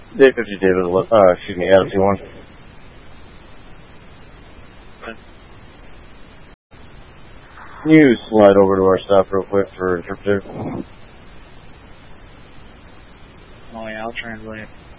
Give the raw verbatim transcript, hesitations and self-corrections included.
Day fifty, David, uh, excuse me, Adam T one. Can you slide over to our staff real quick for interpreter? Oh yeah, I'll translate.